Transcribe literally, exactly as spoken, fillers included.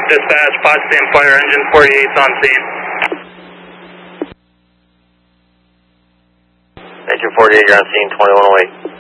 Dispatch, Potsdam Fire Engine forty-eight's on scene. Engine forty-eight, you're on scene, twenty-one oh eight.